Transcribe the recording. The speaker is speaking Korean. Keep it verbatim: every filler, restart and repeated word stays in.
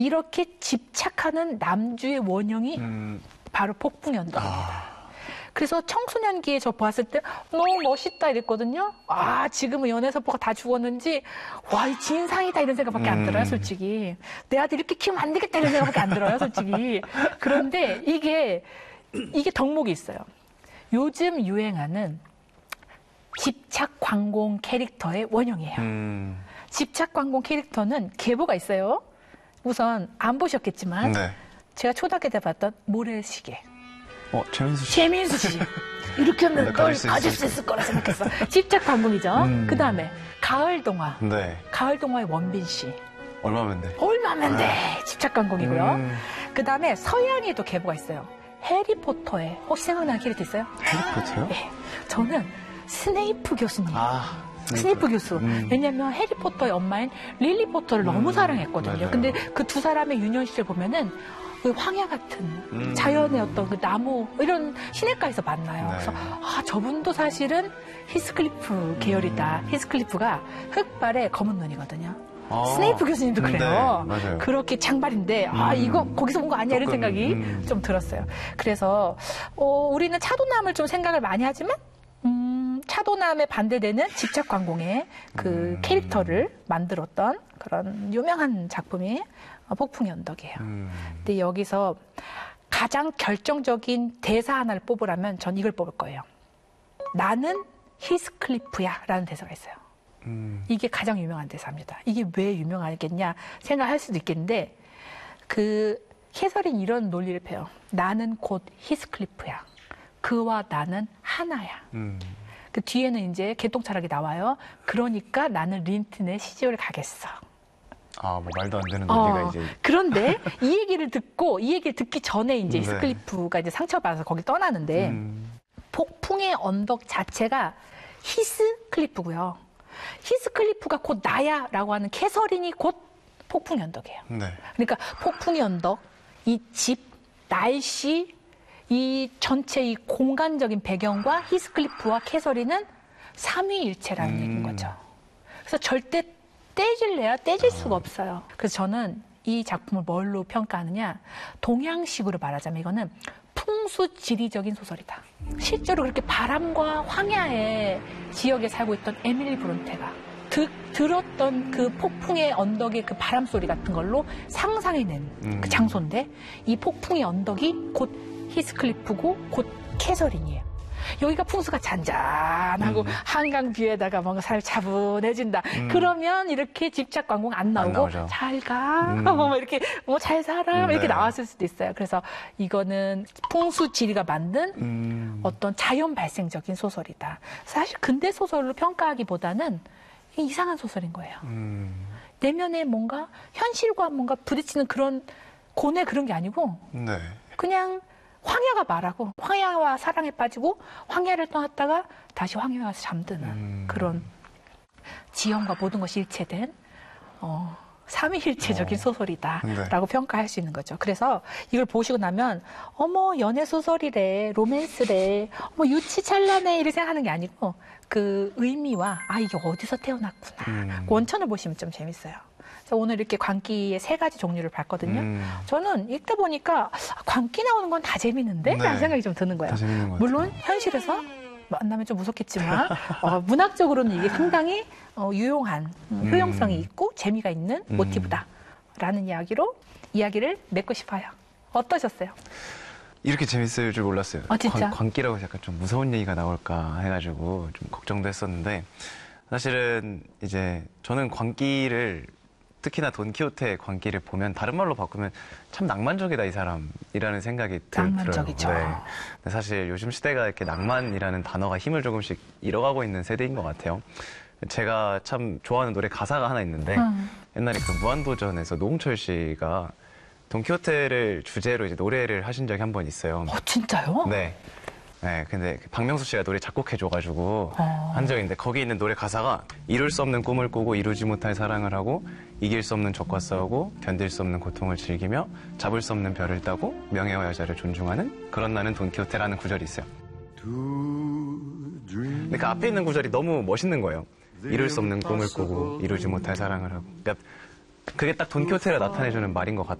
이렇게 집착하는 남주의 원형이 음. 바로 폭풍 연덕입니다. 아. 그래서 청소년기에 저 보았을 때 너무 멋있다 이랬거든요. 아, 지금은 연애서포가 다 죽었는지 와, 이 진상이다 이런 생각밖에 안 들어요, 솔직히. 내 아들 이렇게 키우면 안 되겠다 이런 생각밖에 안 들어요, 솔직히. 그런데 이게 이게 덕목이 있어요. 요즘 유행하는 집착 관공 캐릭터의 원형이에요. 음. 집착 관공 캐릭터는 계보가 있어요. 우선 안 보셨겠지만 네. 제가 초등학교 때 봤던 모래시계. 어, 최민수 씨. 최민수 씨. 이렇게 하면 널 가질 수 가질 수 있을 거라 생각했어. 집착 관공이죠. 음. 그 다음에 가을 동화. 네. 가을 동화의 원빈 씨. 얼마면 돼? 얼마면 돼? 집착 관공이고요. 음. 그 다음에 서양에도 계보가 있어요. 해리포터에 혹시 생각나는 캐릭터 있어요? 해리포터요? 네. 저는 스네이프 교수님. 아. 스네이프 교수. 음. 왜냐면 해리포터의 엄마인 릴리 포터를 너무 음. 사랑했거든요. 맞아요. 근데 그 두 사람의 유년 시절 보면은 그 황야 같은 음. 자연의 어떤 그 나무 이런 시냇가에서 만나요. 네. 그래서 아, 저분도 사실은 히스클리프 계열이다. 히스클리프가 흑발에 검은 눈이거든요. 아. 스네이프 교수님도 그래요. 네, 맞아요. 그렇게 장발인데 아, 음. 이거 거기서 본 거 아니야 이런 조금, 생각이 음. 좀 들었어요. 그래서 어, 우리는 차도남을 좀 생각을 많이 하지만 음, 차도남에 반대되는 집착 관공의 그 음. 캐릭터를 만들었던 그런 유명한 작품이 폭풍의 언덕이에요. 음. 근데 여기서 가장 결정적인 대사 하나를 뽑으라면 전 이걸 뽑을 거예요. 나는 히스클리프야 라는 대사가 있어요. 음. 이게 가장 유명한 대사입니다. 이게 왜 유명하겠냐 생각할 수도 있겠는데 그 해설인 이런 논리를 펴요. 나는 곧 히스클리프야. 그와 나는 하나야. 음. 그 뒤에는 이제 개똥차락이 나와요. 그러니까 나는 린튼의 시집을 가겠어. 아, 뭐 말도 안 되는 논리가 어, 이제. 그런데 이 얘기를 듣고 이 얘기를 듣기 전에 이제 네. 히스클리프가 이제 상처받아서 거기 떠나는데 음. 폭풍의 언덕 자체가 히스클리프고요. 히스클리프가 곧 나야라고 하는 캐서린이 곧 폭풍의 언덕이에요. 네. 그러니까 폭풍의 언덕, 이 집, 날씨, 이 전체 이 공간적인 배경과 히스클리프와 캐서린은 삼위일체라는 음. 얘기인 거죠. 그래서 절대 떼질래야 떼질 수가 없어요. 그래서 저는 이 작품을 뭘로 평가하느냐, 동양식으로 말하자면 이거는 풍수지리적인 소설이다. 실제로 그렇게 바람과 황야의 지역에 살고 있던 에밀리 브론테가 드, 들었던 그 폭풍의 언덕의 그 바람 소리 같은 걸로 상상해낸 음. 그 장소인데 이 폭풍의 언덕이 곧 히스클리프고 곧 캐서린이에요. 여기가 풍수가 잔잔하고 음. 한강 뷰에다가 뭔가 살 차분해진다. 음. 그러면 이렇게 집착 광공 안 나오고 나오죠. 잘 가, 음. 뭐 이렇게 뭐 잘 살아 음, 이렇게 네. 나왔을 수도 있어요. 그래서 이거는 풍수 지리가 만든 음. 어떤 자연 발생적인 소설이다. 사실 근대 소설로 평가하기보다는 이상한 소설인 거예요. 음. 내면에 뭔가 현실과 뭔가 부딪히는 그런 고뇌 그런 게 아니고 네. 그냥 황야가 말하고 황야와 사랑에 빠지고 황야를 떠났다가 다시 황야에 와서 잠드는 음. 그런 지형과 모든 것이 일체된 어, 삼위일체적인 어. 소설이다라고 네. 평가할 수 있는 거죠. 그래서 이걸 보시고 나면 어머 연애 소설이래, 로맨스래, 어머 유치찬란해 이렇게 생각하는 게 아니고 그 의미와 아 이게 어디서 태어났구나 음. 원천을 보시면 좀 재밌어요. 그래서 오늘 이렇게 광기의 세 가지 종류를 봤거든요. 음. 저는 읽다 보니까 광기 나오는 건 다 재밌는데? 네. 라는 생각이 좀 드는 거예요. 다 재밌는 것 물론 같아요. 현실에서 만나면 좀 무섭겠지만 어, 문학적으로는 이게 상당히 어, 유용한 음, 음. 효용성이 있고 재미가 있는 음. 모티브다 라는 이야기로 이야기를 맺고 싶어요. 어떠셨어요? 이렇게 재밌을 줄 몰랐어요. 아, 진짜? 광, 광기라고 해서 약간 좀 무서운 얘기가 나올까 해가지고 좀 걱정도 했었는데 사실은 이제 저는 광기를 특히나 돈키호테의 광기를 보면 다른 말로 바꾸면 참 낭만적이다 이 사람이라는 생각이 들, 낭만적이죠. 들어요. 네. 근데 사실 요즘 시대가 이렇게 낭만이라는 단어가 힘을 조금씩 잃어가고 있는 세대인 것 같아요. 제가 참 좋아하는 노래 가사가 하나 있는데 음. 옛날에 그 무한도전에서 노홍철 씨가 돈키호테를 주제로 이제 노래를 하신 적이 한 번 있어요. 어, 진짜요? 네. 네, 근데 박명수 씨가 노래 작곡해줘가지고 어. 한 적이 있는데 거기 있는 노래 가사가 이룰 수 없는 꿈을 꾸고 이루지 못할 사랑을 하고 이길 수 없는 적과 싸우고 견딜 수 없는 고통을 즐기며 잡을 수 없는 별을 따고 명예와 여자를 존중하는 그런 나는 돈키호테라는 구절이 있어요. 근데 그 앞에 있는 구절이 너무 멋있는 거예요. 이룰 수 없는 꿈을 꾸고 이루지 못할 사랑을 하고. 그러니까 그게 딱 돈키호테가 나타내주는 말인 것